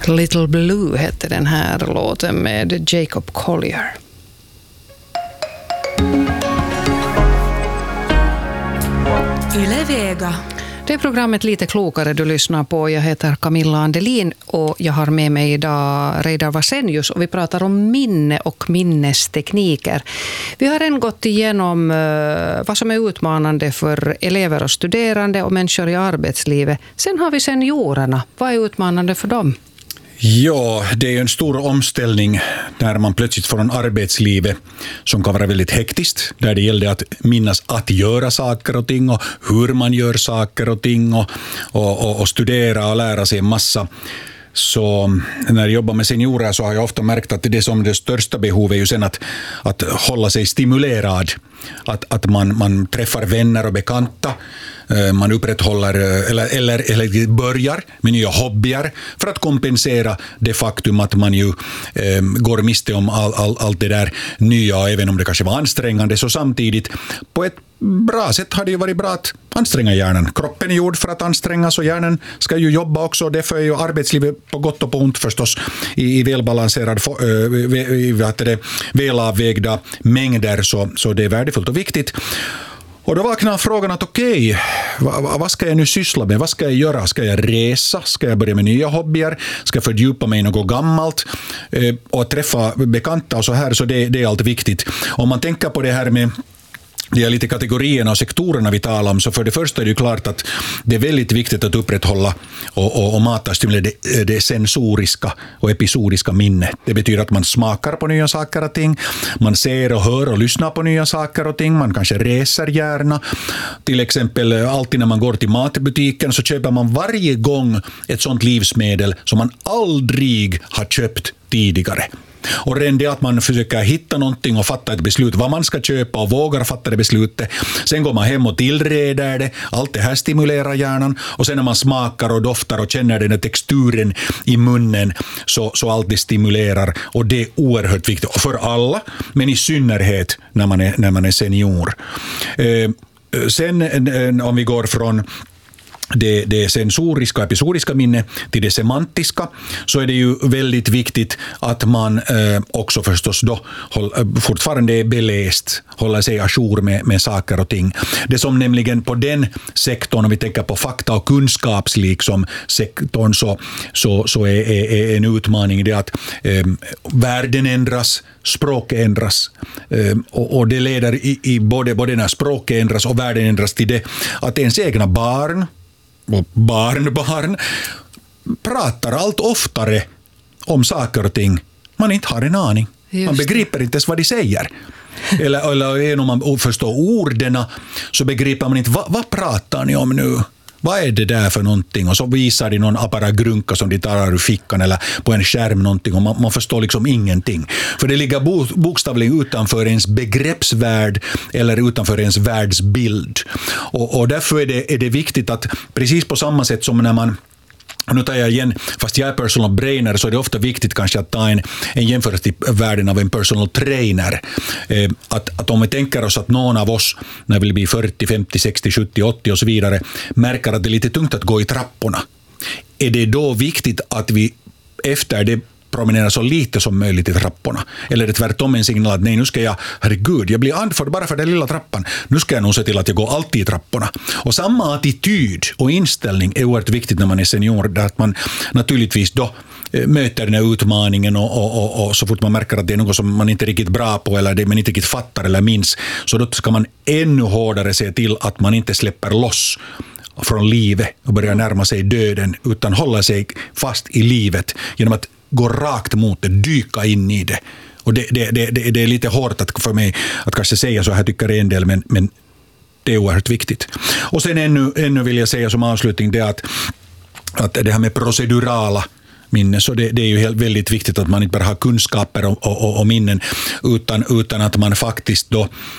Little Blue hette den här låten med Jacob Collier. Yle Vega. Det är programmet Lite klokare du lyssnar på. Jag heter Camilla Andelin och jag har med mig idag Reidar Vasenius och vi pratar om minne och minnestekniker. Vi har än gått igenom vad som är utmanande för elever och studerande och människor i arbetslivet. Sen har vi seniorerna. Vad är utmanande för dem? Ja, det är ju en stor omställning när man plötsligt får en arbetsliv som kan vara väldigt hektiskt, där det gäller att minnas att göra saker och ting och hur man gör saker och ting och studera och lära sig en massa. Så när jag jobbar med seniorer så har jag ofta märkt att det som det största behovet är ju sen att hålla sig stimulerad. Att man träffar vänner och bekanta, man upprätthåller eller börjar med nya hobbyer för att kompensera det faktum att man ju går miste om allt det där nya, även om det kanske var ansträngande. Så samtidigt på ett bra sätt har det ju varit bra att anstränga hjärnan. Kroppen är gjord för att ansträngas och hjärnan ska ju jobba också. Därför är ju arbetslivet på gott och på ont förstås i välbalanserad, välavvägda mängder, så det är värdefullt och viktigt. Och då vaknar frågan att okej, vad ska jag nu syssla med? Vad ska jag göra? Ska jag resa? Ska jag börja med nya hobbyer? Ska jag fördjupa mig i något gammalt? Och träffa bekanta och så här, så det är allt viktigt. Om man tänker på det här med de lite kategorierna och sektorerna vi talar om, så för det första är det ju klart att det är väldigt viktigt att upprätthålla och mata stimulera det sensoriska och episodiska minnet. Det betyder att man smakar på nya saker och ting, man ser och hör och lyssnar på nya saker och ting, man kanske reser gärna. Till exempel alltid när man går till matbutiken så köper man varje gång ett sånt livsmedel som man aldrig har köpt tidigare. Och redan det att man försöker hitta någonting och fatta ett beslut vad man ska köpa och vågar fatta det beslutet. Sen går man hem och tillreder det. Allt det här stimulerar hjärnan. Och sen när man smakar och doftar och känner den här texturen i munnen, så allt det stimulerar. Och det är oerhört viktigt för alla, men i synnerhet när man är senior. Sen om vi går från det sensoriska och episodiska minne till det semantiska, så är det ju väldigt viktigt att man också förstås då fortfarande är beläst, håller sig ajour med saker och ting. Det som nämligen på den sektorn, om vi tänker på fakta- och kunskapsliksom sektorn, så är en utmaning det att världen ändras, språket ändras, och det leder i både när språket ändras och världen ändras till det att ens egna barn och barnbarn pratar allt oftare om saker och ting man inte har en aning. Man begriper inte ens vad de säger. Eller om man förstår orden så begriper man inte vad pratar ni om nu? Vad är det där för någonting? Och så visar de någon apparatgrunka som de tar ur fickan eller på en skärm någonting, och man förstår liksom ingenting. För det ligger bokstavligen utanför ens begreppsvärld eller utanför ens världsbild. Och därför är det viktigt att precis på samma sätt som när man, nu tar jag igen, fast jag är personal brainer, så är det ofta viktigt kanske att ta en jämförelse till världen av en personal trainer. Att om vi tänker oss att någon av oss, när vi blir 40, 50, 60, 70, 80 och så vidare, märker att det är lite tungt att gå i trapporna. Är det då viktigt att vi efter det promenera så lite som möjligt i trapporna? Eller är det tvärtom en signal att nej, nu ska jag, herregud, jag blir andfådd bara för den lilla trappan. Nu ska jag nog se till att jag går alltid i trapporna. Och samma attityd och inställning är oerhört viktigt när man är senior, där att man naturligtvis då möter den här utmaningen och så fort man märker att det är något som man inte är riktigt bra på eller det man inte riktigt fattar eller minns, så då ska man ännu hårdare se till att man inte släpper loss från livet och börjar närma sig döden, utan hålla sig fast i livet genom att gå rakt mot det, dyka in i det. Och det är lite hårt för mig att kanske säga så här, tycker en del, men det är oerhört viktigt. Och sen ännu vill jag säga som avslutning det att det här med procedurala minne, så det är ju väldigt viktigt att man inte bara har kunskaper och minnen, utan att man faktiskt då